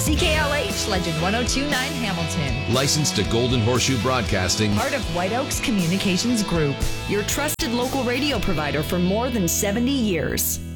CKLH Legend 102.9 Hamilton. Licensed to Golden Horseshoe Broadcasting. Part of White Oaks Communications Group. Your trusted local radio provider for more than 70 years.